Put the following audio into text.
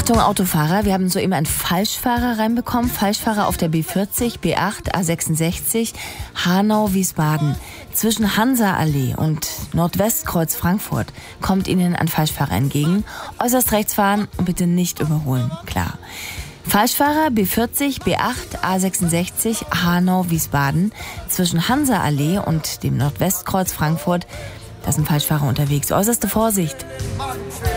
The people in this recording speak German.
Achtung Autofahrer, wir haben soeben einen Falschfahrer reinbekommen. Falschfahrer auf der B40, B8, A66, Hanau-Wiesbaden. Zwischen Hansa-Allee und Nordwestkreuz Frankfurt kommt Ihnen ein Falschfahrer entgegen. Äußerst rechts fahren und bitte nicht überholen, klar. Falschfahrer B40, B8, A66, Hanau-Wiesbaden. Zwischen Hansa-Allee und dem Nordwestkreuz Frankfurt, da ist ein Falschfahrer unterwegs. Äußerste Vorsicht.